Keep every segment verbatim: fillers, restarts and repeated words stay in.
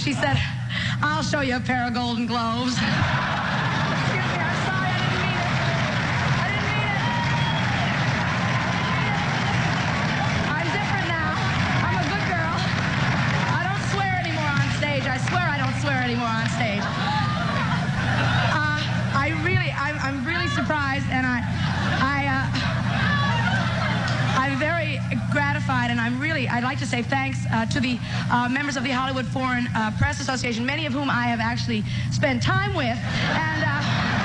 She said, I'll show you a pair of Golden Globes. Excuse me, I'm sorry, I didn't mean it. I didn't mean it. I'm different now. I'm a good girl. I don't swear anymore on stage. I swear I don't swear anymore on stage. Uh, I really, I'm, I'm really surprised, and I, I, uh, I'm very gratified, and I'm really, I'd like to say thanks uh, to the uh, members of the Hollywood Foreign uh, Press Association, many of whom I have actually spent time with, and uh,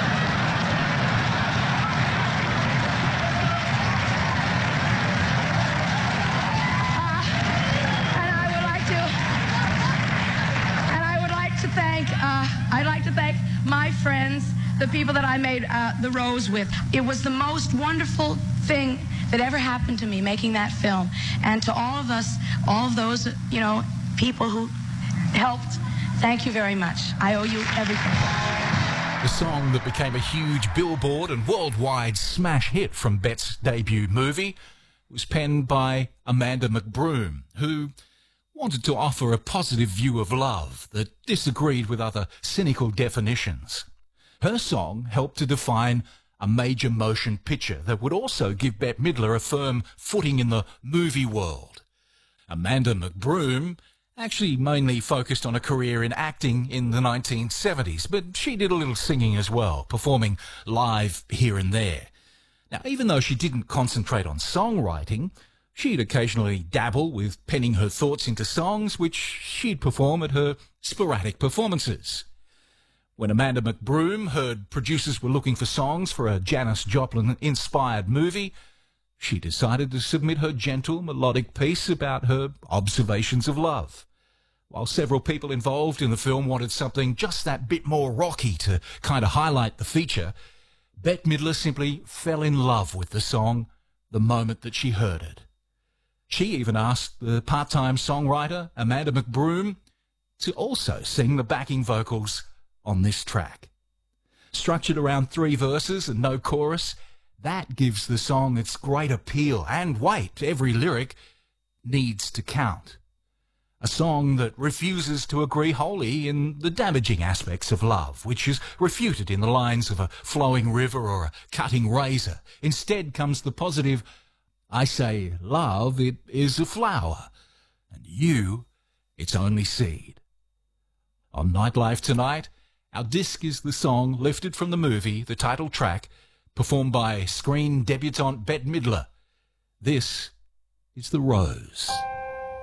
uh, and I would like to, and I would like to thank, uh, I'd like to thank my friends, the people that I made uh, The Rose with. It was the most wonderful thing that ever happened to me making that film. And to all of us, all of those, you know, people who helped, thank you very much. I owe you everything. The song that became a huge Billboard and worldwide smash hit from Bette's debut movie was penned by Amanda McBroom, who wanted to offer a positive view of love that disagreed with other cynical definitions. Her song helped to define a major motion picture that would also give Bette Midler a firm footing in the movie world. Amanda McBroom actually mainly focused on a career in acting in the nineteen seventies, but she did a little singing as well, performing live here and there. Now, even though she didn't concentrate on songwriting, she'd occasionally dabble with penning her thoughts into songs, which she'd perform at her sporadic performances. When Amanda McBroom heard producers were looking for songs for a Janis Joplin-inspired movie, she decided to submit her gentle, melodic piece about her observations of love. While several people involved in the film wanted something just that bit more rocky to kind of highlight the feature, Bette Midler simply fell in love with the song the moment that she heard it. She even asked the part-time songwriter, Amanda McBroom, to also sing the backing vocals on this track. Structured around three verses and no chorus, that gives the song its great appeal and weight. Every lyric needs to count. A song that refuses to agree wholly in the damaging aspects of love, which is refuted in the lines of a flowing river or a cutting razor. Instead comes the positive, I say love, it is a flower, and you, its only seed. On Nightlife Tonight, our disc is the song lifted from the movie, the title track, performed by screen debutante Bette Midler. This is The Rose.